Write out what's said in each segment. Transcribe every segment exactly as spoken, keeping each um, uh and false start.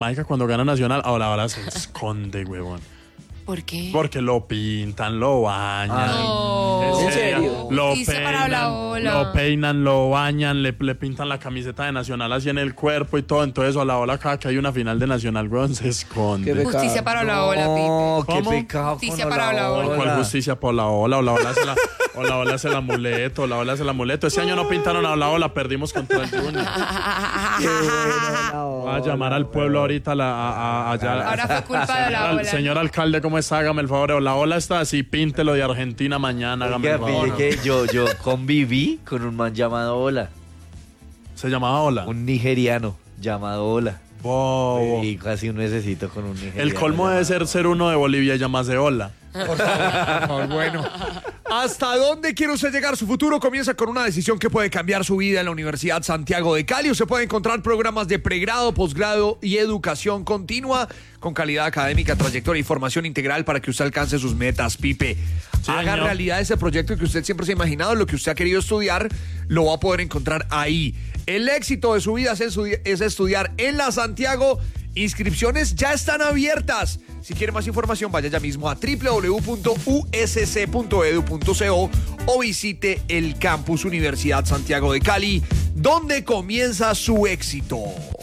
Marica, cuando gana Nacional, ahora ahora se esconde, huevón. ¿Por qué? Porque lo pintan, lo bañan. Ay, no. Ese ¿En serio? día Lo Justicia para la peinan, ola. lo peinan, lo bañan, le, le pintan la camiseta de Nacional así en el cuerpo y todo. Entonces, a la ola, cada que hay una final de Nacional, weón, se esconde. Qué Justicia para la ola, No, Pipe. qué ¿Cómo? pecado. Justicia con para la ola. ¿Cuál justicia por la ola? O la ola hace la, o la ola hace el amuleto, o la ola hace el amuleto. Ese año no pintaron a la ola, perdimos contra el Junior. Qué buena la Voy a ola, llamar al pueblo ahorita a la, a, a- allá. Ahora fue culpa de la Al ola. señor alcalde, ¿cómo está? Hágame el favor. La ola está así, píntelo de Argentina mañana, hágame Oiga, el favor. pille que yo, yo conviví con un man llamado Ola, Se llamaba Ola. un nigeriano llamado Ola. Bobo. Y casi un necesito con un nigeriano. El colmo debe ser ser uno de Bolivia y llamarse Ola. Muy bueno. ¿Hasta dónde quiere usted llegar? Su futuro comienza con una decisión que puede cambiar su vida en la Universidad Santiago de Cali. Usted puede encontrar programas de pregrado, posgrado y educación continua con calidad académica, trayectoria y formación integral para que usted alcance sus metas, Pipe. Sí, Haga señor. realidad ese proyecto que usted siempre se ha imaginado, lo que usted ha querido estudiar, lo va a poder encontrar ahí. El éxito de su vida es estudi- es estudiar en la Santiago. Inscripciones ya están abiertas. Si quiere más información, vaya ya mismo a doble u doble u doble u punto u s c punto e d u punto co o visite el campus Universidad Santiago de Cali, donde comienza su éxito.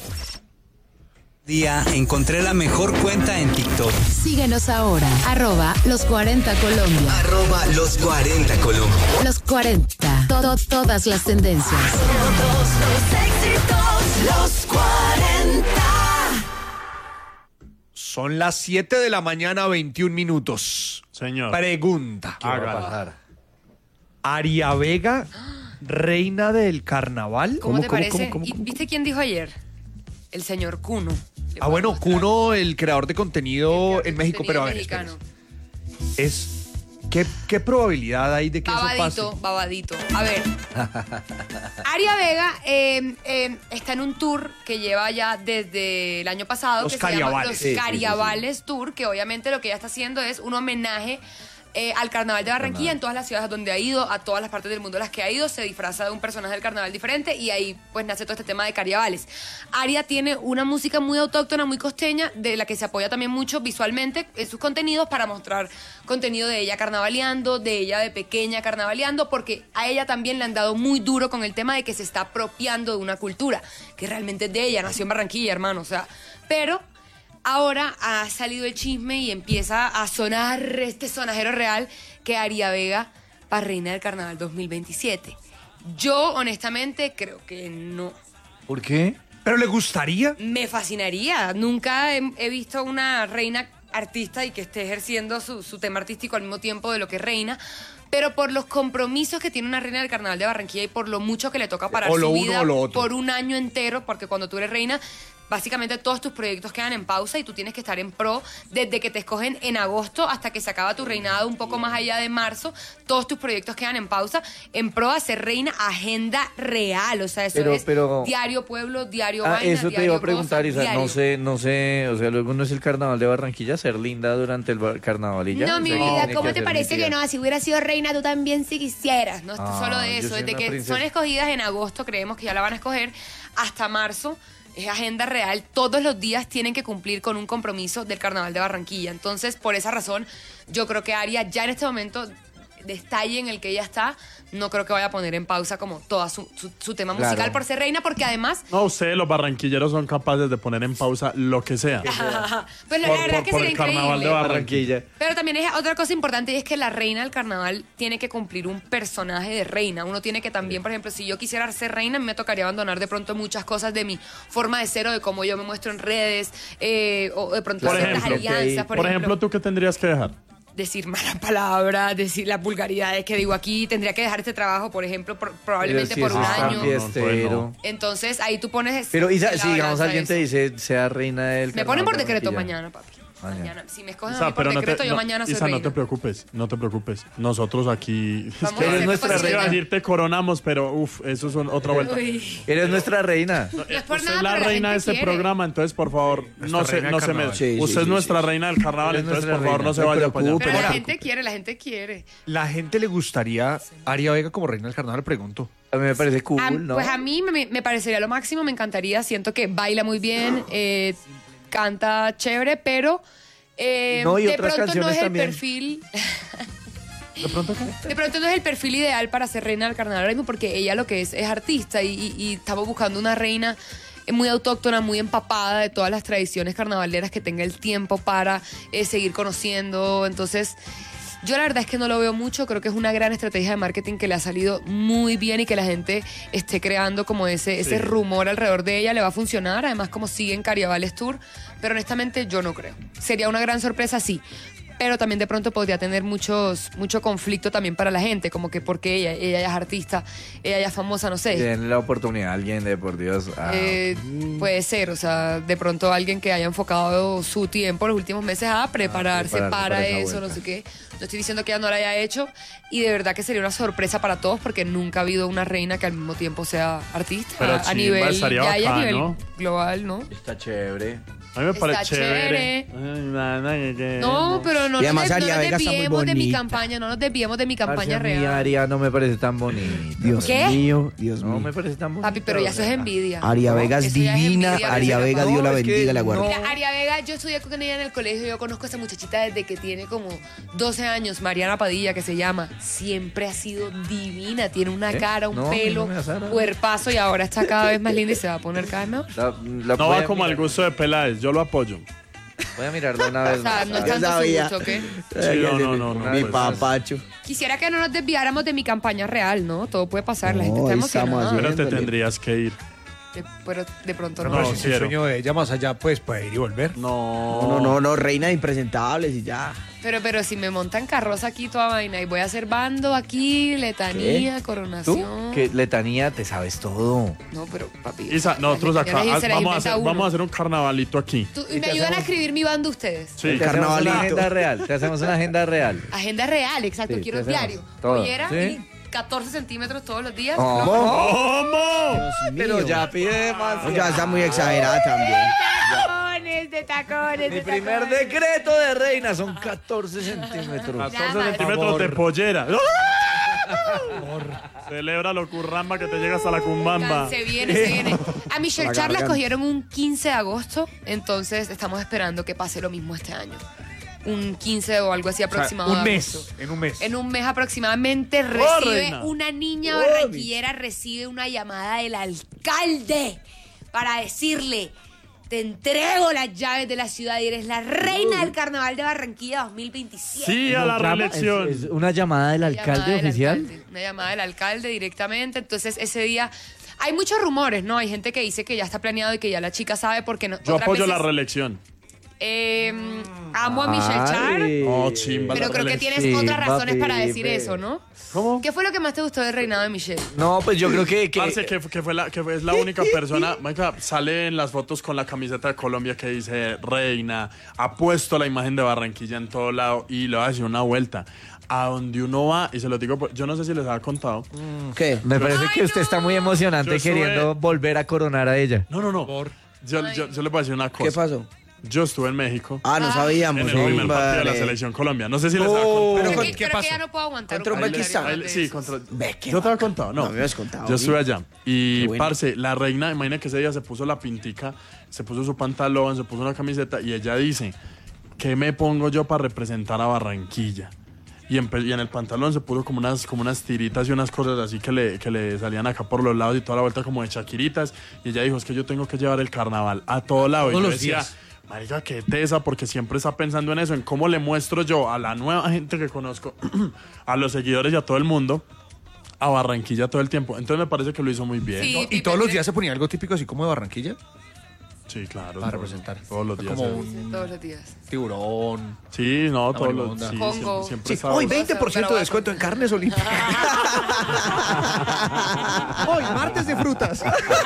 Día encontré la mejor cuenta en TikTok. Síguenos ahora, arroba los cuarenta Colombia. Arroba los cuarenta Colombia. Los cuarenta, todo, todas las tendencias. Todos los éxitos, los cuarenta. Son las siete de la mañana, veintiún minutos. Señor. Pregunta. ¿Qué va a Hágala. pasar? Aria Vega, reina del carnaval. ¿Cómo, te parece? cómo, ¿Y cómo? viste quién dijo ayer? El señor Kuno. Le Ah, voy a bueno, mostrar. Kuno, el creador de contenido en México, pero a ver, Mexicano. espérese. es ¿qué, ¿qué probabilidad hay de que eso Babadito, pase? babadito. A ver. Aria Vega eh, eh, está en un tour que lleva ya desde el año pasado. Los que se llama Cariavales. Los Sí, sí, sí, sí. Cariavales Tour, que obviamente lo que ella está haciendo es un homenaje eh, al Carnaval de Barranquilla en todas las ciudades donde ha ido, a todas las partes del mundo a las que ha ido, se disfraza de un personaje del carnaval diferente y ahí pues nace todo este tema de Cariavales. Aria tiene una música muy autóctona, muy costeña, de la que se apoya también mucho visualmente en sus contenidos para mostrar contenido de ella carnavaleando, de ella de pequeña carnavaleando, porque a ella también le han dado muy duro con el tema de que se está apropiando de una cultura que realmente es de ella, nació en Barranquilla, hermano, o sea, pero ahora ha salido el chisme y empieza a sonar este sonajero real que Aria Vega para reina del carnaval dos mil veintisiete. Yo, honestamente, creo que no. ¿Por qué? ¿Pero le gustaría? Me fascinaría. Nunca he, he visto una reina artista y que esté ejerciendo su, su tema artístico al mismo tiempo de lo que es reina. Pero por los compromisos que tiene una reina del Carnaval de Barranquilla y por lo mucho que le toca parar O lo su uno vida o lo otro. por un año entero, porque cuando tú eres reina, básicamente todos tus proyectos quedan en pausa y tú tienes que estar en pro desde que te escogen en agosto hasta que se acaba tu reinado un poco más allá de marzo. Todos tus proyectos quedan en pausa en pro a ser reina, agenda real. O sea, eso Pero- es pero- diario pueblo, diario Ah, vaina, eso te diario iba a preguntar, cosa, Isa. No diario. sé, no sé, o sea, luego no es el carnaval de Barranquilla ser linda durante el bar- carnaval y ya. No, O mi sea, ¿qué vida, tiene ¿cómo que te hacer parece mi que tía? no? Si hubiera sido reina, tú también si quisieras. No es Ah, solo de yo eso. soy Desde una que princesa. son escogidas en agosto, creemos que ya la van a escoger, hasta marzo. Es agenda real. Todos los días tienen que cumplir con un compromiso del Carnaval de Barranquilla. Entonces, por esa razón, yo creo que Aria ya en este momento, detalle en el que ella está, no creo que vaya a poner en pausa como todo su, su, su tema Claro. musical por ser reina, porque además... No, ustedes los barranquilleros son capaces de poner en pausa lo que sea. pues la Por- verdad por- que por sería el carnaval increíble. de Barranquilla. Pero también es otra cosa importante y es que la reina del carnaval tiene que cumplir un personaje de reina. Uno tiene que también, por ejemplo, si yo quisiera ser reina, me tocaría abandonar de pronto muchas cosas de mi forma de ser o de cómo yo me muestro en redes, eh, o de pronto Por ciertas ejemplo, alianzas, por, Por ejemplo, ¿tú qué tendrías que dejar? decir malas palabras, decir las vulgaridades que digo aquí, tendría que dejar este trabajo, por ejemplo, por- probablemente Pero si por un eso está año. fiestero. No, no, Entonces ahí tú pones... Pero Isa, en la si digamos balanza alguien te eso. dice sea reina del Me carnaval ponen por de decreto Barranquilla. mañana, papi. Mañana. Mañana. Si me escogen O a sea, mí por pero no decreto, te, yo no, mañana soy Isa, reina. no te preocupes, no te preocupes. Nosotros aquí... Vamos es que a hacer nuestra cosas te iba a buenas. decir te coronamos, pero uff, eso es un- otra vuelta. Uy. Eres nuestra reina. No es por Usted nada, es la pero la reina de gente este quiere. programa, entonces por favor, no se, reina no del se me... carnaval. Sí, sí, Usted es sí, nuestra sí. reina del carnaval, Eres entonces nuestra por favor reina, no se no vaya te para allá. preocupes. Pero la Ahora- gente quiere, la gente quiere. ¿La gente le gustaría Aria Vega como reina del carnaval? Pregunto. A mí me parece cool, A- ¿no? Pues a mí me, me parecería lo máximo, me encantaría. Siento que baila muy bien, eh, canta chévere, pero eh, No, y de otras pronto no canciones es el también. perfil... ¿De pronto qué? De pronto no es el perfil ideal para ser reina del carnaval ahora mismo, porque ella lo que es es artista y, y- y estamos buscando una reina muy autóctona, muy empapada de todas las tradiciones carnavaleras, que tenga el tiempo para eh, seguir conociendo. Entonces, yo la verdad es que no lo veo mucho. Creo que es una gran estrategia de marketing que le ha salido muy bien y que la gente esté creando como ese, ese Sí. rumor alrededor de ella le va a funcionar. Además, como sigue en Carnavales Tour, pero honestamente yo no creo. Sería una gran sorpresa, sí. Pero también de pronto podría tener muchos, mucho conflicto también para la gente, como que porque ella, ella ya es artista, ella ya es famosa, no sé. Denle la oportunidad a alguien de por Dios. Ah, Eh, puede ser, o sea, de pronto alguien que haya enfocado su tiempo los últimos meses a prepararse, prepararse para, para esa eso, vuelta. no sé qué. No estoy diciendo que ella no lo haya hecho y de verdad que sería una sorpresa para todos porque nunca ha habido una reina que al mismo tiempo sea artista. Pero a, a chimba, nivel, estaría ya ella a bacán, nivel ¿no? global, ¿no? Está chévere. A mí me Está parece chévere. chévere. Ay, nada, que- que- No, pero no, Y además nos, no Aria nos Vega está muy desviemos de mi bonita. campaña, no nos desviemos de mi campaña Parce, a mí real. Aria no me parece tan bonita. Dios ¿Qué? mío, Dios No mío. me parece tan bonita. Papi, pero ya eso es envidia. Aria ¿no? Vega es Eso ya divina, envidia, Aria pero- Vega, no, Dios la es que bendiga, la no. guarde. Mira, Aria Vega, yo estudié con ella en el colegio, yo conozco a esa muchachita desde que tiene como doce años, Mariana Padilla, que se llama. Siempre ha sido divina, tiene una ¿Eh? cara, un No, a mí pelo, no me asara. cuerpazo y ahora está cada vez más linda y se va a poner cada vez mejor. La- la No voy va a como al mirar. gusto de Peláez, yo lo apoyo. Voy a mirarla una vez O sea, más. no es a ver. tanto su sabía. gusto, ¿qué? Sí, no, no, no, no, Mi pues, papacho. Quisiera que no nos desviáramos de mi campaña real, ¿no? Todo puede pasar, la gente No, está ahí estamos emocionada. haciendo- Pero te Ándale. tendrías que ir. De- pero de pronto no. No, Pero si es el quiero. sueño de ella más allá, pues puede ir y volver. No. No, no, no, no, reina de impresentables y ya. Pero, pero si me montan carroza aquí toda vaina y voy a hacer bando aquí, letanía, ¿Tú? coronación. Que letanía, te sabes todo. No, pero papi. Isa, nosotros las acá letanía se las vamos a, inventa hacer, uno. vamos a hacer un carnavalito aquí. Tú- y me ayudan a escribir mi bando ustedes. Sí. El Te hacemos carnavalito. una agenda real. Te hacemos una agenda real. Agenda real, exacto. Sí, Quiero ¿qué hacemos? diario. Todo. Pollera ¿Sí? y catorce centímetros todos los días. ¿Cómo? Dios Pero mío. ya pide más. No, ya está muy exagerada también. Tacones, de tacones, Mi de primer tacones. decreto de reina son catorce centímetros. catorce Ya, centímetros de pollera. Celébralo, curramba, que te llega hasta la cumbamba. Se viene, se viene. A Michelle La Charlas garganta. cogieron un quince de agosto, entonces estamos esperando que pase lo mismo este año. Un quince o algo así aproximado. un de mes, agosto. en un mes. En un mes aproximadamente recibe reina. una niña barranquillera, recibe una llamada del alcalde para decirle: te entrego las llaves de la ciudad y eres la reina del Carnaval de Barranquilla dos mil veintisiete. Sí a la Llama- reelección. Es, es una llamada del Una alcalde llamada del oficial. alcalde, una llamada del alcalde directamente. Entonces, ese día hay muchos rumores, ¿no? Hay gente que dice que ya está planeado y que ya la chica sabe porque no. Yo otras apoyo veces, la reelección. eh, amo a Michelle Char, Ay. Oh, chimba. pero la creo que reelección. tienes Sí, otras razones papi, para decir ve. eso, ¿no? ¿Cómo? ¿Qué fue lo que más te gustó del reinado de Michelle? No, pues yo creo que. que Parce, que, que fue la, que es la única persona, marica, sale en las fotos con la camiseta de Colombia que dice reina, ha puesto la imagen de Barranquilla en todo lado y le va a decir una vuelta. A donde uno va, y se lo digo, por- yo no sé si les había contado. ¿Qué? me parece Ay, que usted no. está muy emocionante Yo estuve- queriendo volver a coronar a ella. No, no, no. Yo, yo, yo les voy a decir una cosa. ¿Qué pasó? Yo estuve en México Ah, no sabíamos. en el primer hombre. partido de la selección Colombia. No sé si les había Oh. contado. Creo, con- que, ¿qué creo pasó? que ya no puedo aguantar. Contra un Uzbekistán. comentario Ahí- de sí, eso. contra. Ve, qué Yo te va. había contado, no. No, me habías contado, Yo sí. estuve allá. Y, Qué bueno. parce, la reina, imagina que ese día se puso la pintica, se puso su pantalón, se puso una camiseta y ella dice: ¿qué me pongo yo para representar a Barranquilla? Y en, y en el pantalón se puso como unas, como unas tiritas y unas cosas así que le, que le salían acá por los lados y toda la vuelta como de chaquiritas. Y ella dijo: es que yo tengo que llevar el carnaval a todo lado. Todos y yo los decía, días. marica, qué tesa, porque siempre está pensando en eso, en cómo le muestro yo a la nueva gente que conozco, a los seguidores y a todo el mundo, a Barranquilla todo el tiempo. Entonces me parece que lo hizo muy bien. Sí. Sí, ¿Y todos los días se ponía algo típico así como de Barranquilla? claro. Para todos- representar. Todos los días. Como se- un Todos los días. tiburón. Sí, no, todos los marimonda. sí, Congo. siempre, siempre Sí, estaba- hoy veinte por ciento de Pero- descuento en carnes olímpicas. Hoy, martes de frutas.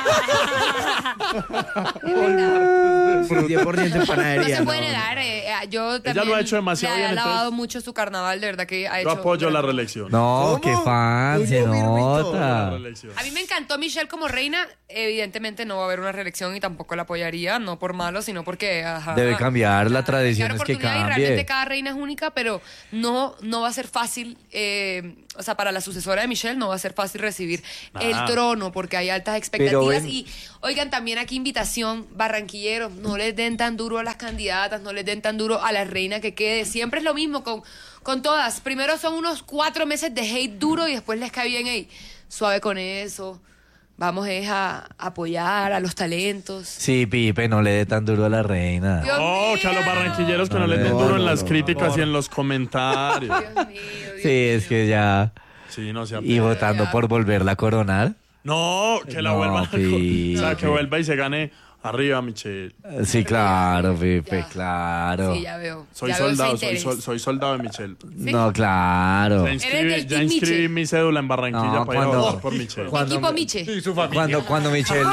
diez por ciento en No panadería. se puede no. negar. eh, eh, yo también lo ha hecho demasiado le bien, ha lavado entonces- mucho su carnaval, de verdad que ha Yo hecho. apoyo un la gran- reelección. No, ¿Cómo? qué fan, se Uy, no, La nota. reelección. A mí me encantó Michelle como reina. Evidentemente no va a haber una reelección y tampoco la apoyaría, no por malo, sino porque ajá, Debe cambiar, la ajá, tradición hay es que oportunidad y cambie. realmente cada reina es única, pero no, no va a ser fácil eh, o sea, para la sucesora de Michelle no va a ser fácil recibir Nada. el trono porque hay altas expectativas. ven- Y oigan, también aquí invitación, barranquilleros, no les den tan duro a las candidatas, no les den tan duro a la reina que quede. Siempre es lo mismo con, con todas. Primero son unos cuatro meses de hate duro y después les cae bien ahí. Suave con eso. Vamos es a apoyar a los talentos. Sí, Pipe, no le dé tan duro a la reina. Dios Oh, mío. que a los barranquilleros que no, No, les den no, duro no, en las no, críticas y en los comentarios. Dios mío, Dios Sí, es que ya... Sí, no sea Y pedo. votando por volverla a coronar. No, que la No, vuelva a Pi. O sea, que vuelva y se gane arriba, Michelle. Sí, claro, Pipe, Ya. claro. Sí, ya veo. Soy ya veo ese soldado, soy, interés. sol- soy soldado de Michelle. No, claro. Ya inscribí, del ya team inscribí Miche. mi cédula en Barranquilla No, para ir a cuando- votar por Michelle. cuando- Equipo Miche. Cuando, cuando Michelle...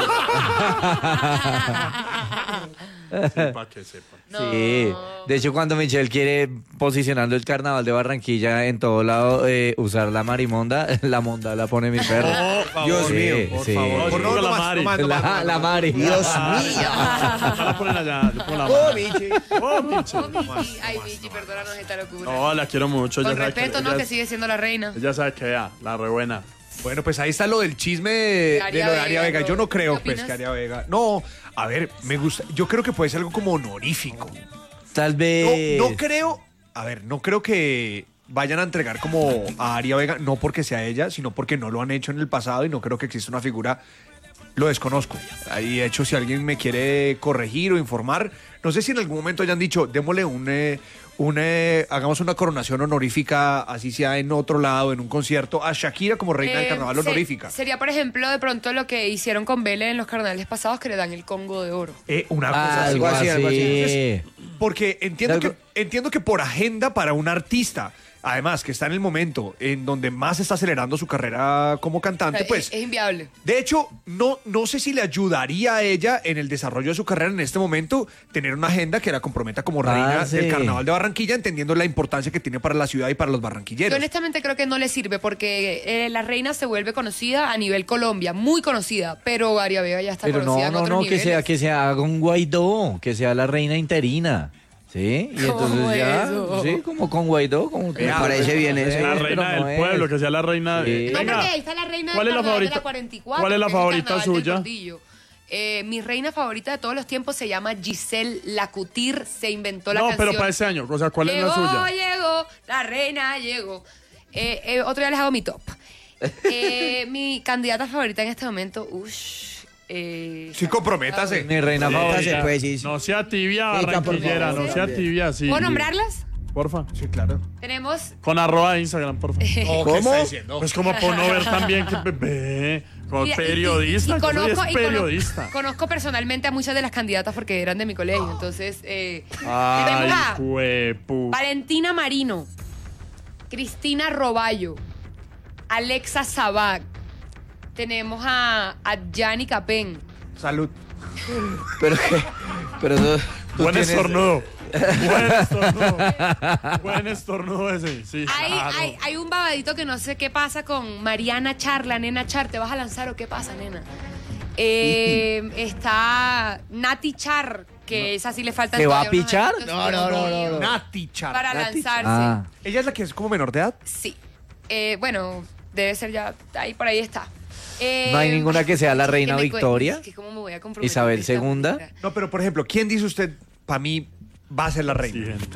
Sí, para que sepan. Sí, de hecho cuando Michelle quiere, posicionando el carnaval de Barranquilla en todo lado, eh, usar la marimonda, la monda la pone mi perro. Dios Sí, mío. Por sí. favor, Por yo no, digo no la más, Mari. no más, no más. La, la Mari. Dios Ah, mío. ya la ponen allá, yo pongo la Oh, Mari. Michi. Oh, Miche. Oh, Michi. Ay, Michi, perdónanos esta locura. No, la quiero mucho. Con ella sabe respeto, que, ¿no? ella- Que sigue siendo la reina. Ella sabe que vea, la re buena. Bueno, pues ahí está lo del chisme de, de Aria lo de Aria Vega, Vega. Yo no ¿qué creo, opinas? pues, que Aria Vega. No, a ver, me gusta. Yo creo que puede ser algo como honorífico. Tal No, vez... no creo. A ver, no creo que vayan a entregar como a Aria Vega, no porque sea ella, sino porque no lo han hecho en el pasado y no creo que exista una figura. Lo desconozco. Ahí, de hecho, si alguien me quiere corregir o informar, no sé si en algún momento hayan dicho, démosle un, eh, un eh, hagamos una coronación honorífica, así sea en otro lado, en un concierto, a Shakira como reina del Eh, carnaval se- honorífica. Sería, por ejemplo, de pronto lo que hicieron con Vélez en los carnavales pasados, que le dan el Congo de oro. Eh, una Ah, cosa así. algo así, algo así. así. Porque entiendo Algo- que, entiendo que por agenda para un artista, además que está en el momento en donde más está acelerando su carrera como O cantante, sea, pues es, es inviable. de hecho, no, no sé si le ayudaría a ella en el desarrollo de su carrera en este momento tener una agenda que la comprometa como reina Ah, sí. del carnaval de Barranquilla, entendiendo la importancia que tiene para la ciudad y para los Yo barranquilleros. honestamente creo que no le sirve porque eh, la reina se vuelve conocida a nivel Colombia, muy conocida, pero Aria Vega ya está Pero conocida no, en no, otros no, que niveles. sea, que se haga un Guaidó, que sea la reina interina. ¿Sí? Y ¿Cómo entonces ya, eso? sí, como con Guaidó, como que... Me parece bien eso. La Pero reina no del es. pueblo, que sea la reina. Sí. No, Venga, porque ahí está la reina ¿cuál del es la carnaval favorita? de la cuarenta y cuatro, ¿Cuál es la que el favorita carnaval del suya? Gordillo. Eh, mi reina favorita de todos los tiempos se llama Giselle Lacutir, se inventó la No, canción. pero para ese año, o sea, ¿cuál es Llegó, la suya? llegó, la reina llegó. Eh, eh, otro día les hago mi top. Eh, mi candidata favorita en este momento, ush, eh, Sí, comprométase. Mi reina Sí. favorita. Pues, sí, sí. No sea tibia, Rica, por barranquillera, favor, no sea también. tibia, sí. ¿Puedo nombrarlas? Porfa. Sí, claro. Tenemos Con arroba de Instagram, porfa. ¿Cómo? Pues como por no ver también que ve, como Mira, y- periodista, y- y yo soy conozco, es y conozco- periodista. conozco personalmente a muchas de las candidatas porque eran de mi colegio. Entonces, eh, Ay, tenemos a juepu. Valentina Marino, Cristina Roballo, Alexa Sabac. Tenemos a, a Yanni Capén. Salud. Pero, pero eso- tú Buen tienes- estornudo. Buen estornudo. Buen estornudo ese. Sí, Hay, claro. hay, hay un babadito que no sé qué pasa con Mariana Char, la nena Char. ¿Te vas a lanzar o qué pasa, nena? Eh, está Nati Char, que esa sí le falta. ¿Te va a todavía unos pichar? añitos, No, no, no, no, no. Nati Char. Para Nati- lanzarse. Ah. ¿Ella es la que es como menor de edad? Sí. Eh, bueno, debe ser ya. Ahí por ahí está. Eh, ¿No hay ninguna que sea la es reina me cue- Victoria? es que cómo me voy a comprometer Isabel con esta segunda. mujer. No, pero por ejemplo, ¿quién dice usted, para mí, va a ser la Sí, reina? gente.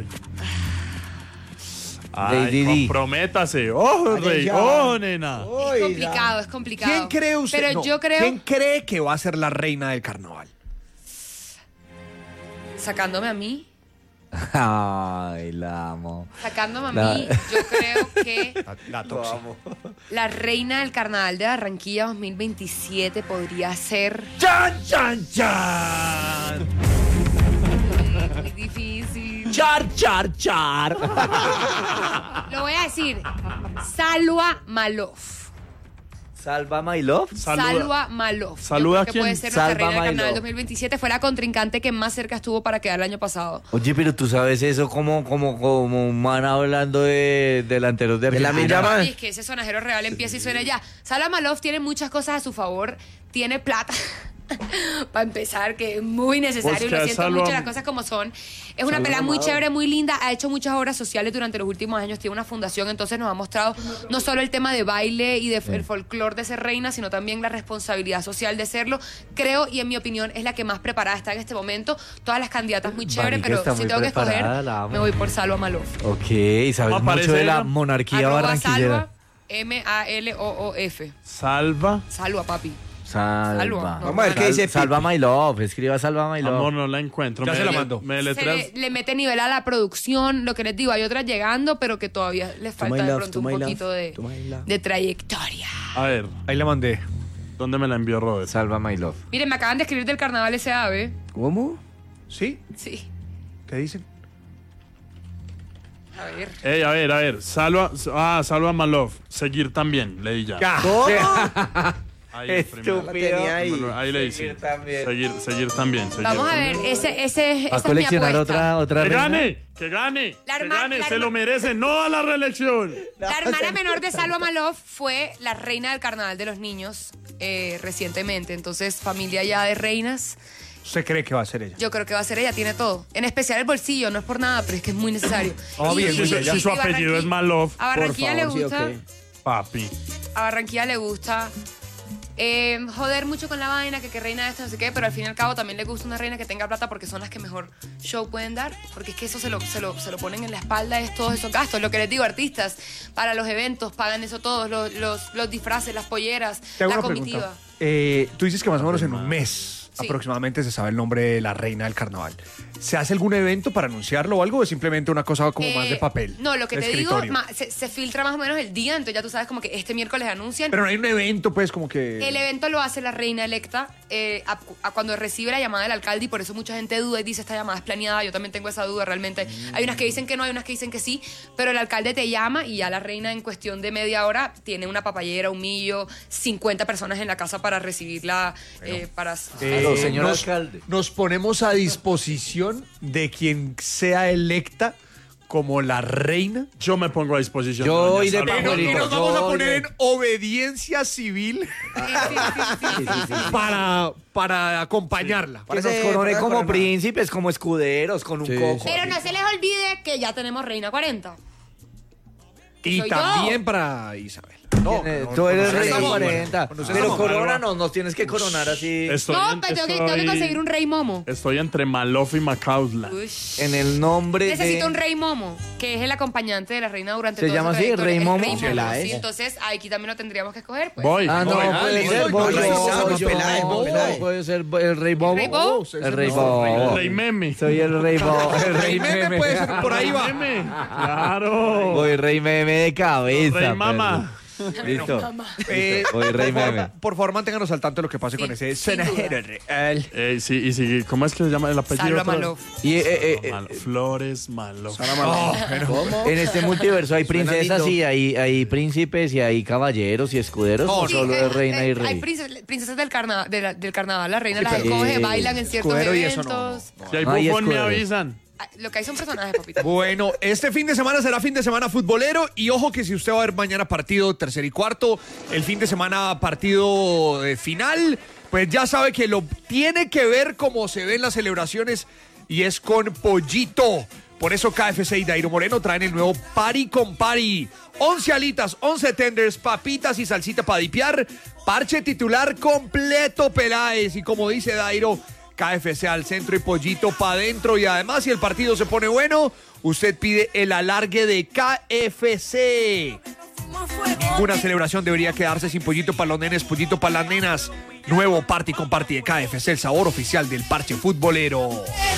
Lady Ay, Di. comprométase. Oh, rey. ya. Oh, nena. Es Oiga. complicado, es complicado. ¿Quién cree usted? Pero no, yo creo, ¿Quién cree que va a ser la reina del carnaval? sacándome a mí, Ay, la amo. sacándome a La- mí, yo creo que La, la tóxica. la reina del carnaval de Barranquilla dos mil veintisiete podría ser ¡Chan, chan, chan! muy, muy difícil. ¡Char, char, char! Lo voy a decir. Salwa Malof. ¿Salva My Love? Saluda. Salwa Malof. ¿Saluda Yo creo a que quién? puede ser nuestra Salva reina del My carnaval Love. dos mil veintisiete. Fue la contrincante que más cerca estuvo para quedar el año pasado. Oye, pero tú sabes eso como, como, como un man hablando de delanteros de De la Argentina. Llama. Y es que ese sonajero real empieza y suena ya. Salwa Malof tiene muchas cosas a su favor. Tiene plata. Para empezar, que es muy necesario y Pues lo que siento Salva- mucho, las cosas como son. Es una pelea muy chévere, muy linda. Ha hecho muchas obras sociales durante los últimos años. Tiene una fundación, entonces nos ha mostrado no solo el tema de baile y del folclore de ser reina, sino también la responsabilidad social de serlo. Creo, y en mi opinión, es la que más preparada está en este momento. Todas las candidatas muy chéveres, Marica, pero está si muy tengo que escoger, preparada, la amo. me voy por Salva Malof. Ok, sabes ¿Cómo aparece mucho de la ella? monarquía Arroba barranquillera. Salva, M A L O O F. Salva. Salva, papi. Salva. Salva. Vamos a ver qué dice Salva My Love, escriba Salva My Love. Amor, no la encuentro. Ya me se la le- mando. Me Se deletreas. le, le mete nivel a la producción, lo que les digo, hay otras llegando, pero que todavía les To falta my de love, pronto to un my love, poquito de, to my love. de trayectoria. A ver, Ahí le mandé. ¿dónde me la envió Robert? Salva My Love. Miren, me acaban de escribir del carnaval ese ave. ¿Cómo? ¿Sí? Sí. ¿Qué dicen? A ver. Ey, a ver, a ver. Salva. Ah, Salva Malov. Seguir también, leí ya. Ahí, Estúpido. primero. La tenía ahí. Ahí le dice. Seguir también. Seguir, seguir también. Seguir Vamos a también. ver, ese, ese, ¿Va a esa es mi coleccionar apuesta. otra, otra ¡Que reina? gane! ¡Que gane! La ¡Que herma- gane! la ¡Se herma- lo merece! ¡No a la reelección! La hermana menor de Salva Malof fue la reina del carnaval de los niños eh, recientemente. Entonces, familia ya de reinas, ¿Usted cree que va a ser ella? yo creo que va a ser ella, tiene todo. En especial el bolsillo, no es por nada, pero es que es muy necesario. Ah, Y- bien, y- muy bien. y- Si su y apellido Barranqui- es Malov, A Barranquilla Por le favor, sí, gusta. ok. papi. A Barranquilla le gusta eh, joder mucho con la vaina, que, que reina esto, no sé qué, pero al fin y al cabo también le gusta una reina que tenga plata porque son las que mejor show pueden dar, porque es que eso se lo, se lo, se lo ponen en la espalda, es todos esos gastos. Lo que les digo, artistas, para los eventos pagan eso todos, los, los, los disfraces, las polleras, Te hago la una comitiva. pregunta. Eh, tú dices que más o menos en un mes Sí. aproximadamente se sabe el nombre de la reina del carnaval. ¿Se hace algún evento para anunciarlo o algo? ¿O es simplemente una cosa como más de Eh, papel? No, lo que de te digo, escritorio? ma- se, se filtra más o menos el día, entonces ya tú sabes como que este miércoles anuncian. Pero no hay un evento, pues, como que... El evento lo hace la reina electa eh, a- a cuando recibe la llamada del alcalde y por eso mucha gente duda y dice esta llamada es planeada. Yo también tengo esa duda realmente. Hay unas que dicen que no, hay unas que dicen que sí, pero el alcalde te llama y ya la reina en cuestión de media hora tiene una papayera, un millo, cincuenta personas en la casa para recibirla, eh, para... Eh, Pero, señor nos, alcalde. nos ponemos a disposición de quien sea electa como la reina. Yo me pongo a disposición. Yo doña voy de Salva Y nos, y Favorito, nos Malov. vamos a yo- poner yo- en obediencia civil Sí, sí, sí, sí, sí. para, para acompañarla. Que Para nos se- corone para como coronar. príncipes, como escuderos, con un Sí, coco. sí. Pero no se les olvide que ya tenemos reina cuarenta. Y soy también yo. para Isabel. No, Tiene- no, Tú no, eres no, rey no, no, cuarenta. no, no, no, Pero no, corónanos, nos tienes que coronar así. Estoy No, en- pero tengo que, tengo que estoy- conseguir un rey momo. Estoy entre Malov y Macausland. Ush. En el nombre Necesito de... un rey momo, que es el acompañante de la reina durante ¿Se toda llama su así, trayectoria. Rey Es Momo? Rey Se la momo, es. sí, entonces aquí también lo tendríamos que escoger. Pues. Voy. Ah, no, Voy, puede listo, ser voy, Boyo, revisamos, Boyo, Peláez, no, Peláez. puede ser el rey Bobo. ¿Rey Bobo? El rey Bobo. Rey Meme. Soy el rey Bobo. El Rey meme puede ser, por ahí va. Meme. Claro. Voy rey meme de cabeza. Rey Mama. perro. Listo. Eh, Voy rey por, meme. favor, por favor, manténganos al tanto de lo que pase Sí, con ese sin duda. senador real. Eh, sí, y sí, ¿cómo es que se llama el apellido? Salva otra vez? Malov. Y eh, eh, eh, Mal- Flores Malov. ¿Cómo? en este multiverso hay Suena princesas lindo. y hay, hay príncipes y hay caballeros y escuderos. No, o Sí, solo eh, es reina eh, y Hay rey. princes- princesas del, carna, de la- del carnaval, la reina Sí, las pero- escoge, Eh, bailan en ciertos escudero y eso eventos. no, no, Si hay No hay bufón, me escuderos. avisan. Ah, Lo que hay son personajes, papito. Bueno, este fin de semana será fin de semana futbolero y ojo que si usted va a ver mañana partido tercer y cuarto, el fin de semana partido de final, pues ya sabe que lo tiene que ver como se ven las celebraciones y es con pollito. Por eso K F C y Dairo Moreno traen el nuevo Party con Party. once alitas, once tenders, papitas y salsita para dipear. Parche titular completo, Peláez. Y como dice Dairo, K F C al centro y pollito para adentro. Y además, si el partido se pone bueno, usted pide el alargue de K F C. Ninguna celebración debería quedarse sin pollito para los nenes, pollito para las nenas. Nuevo Party con Party de K F C, el sabor oficial del parche futbolero.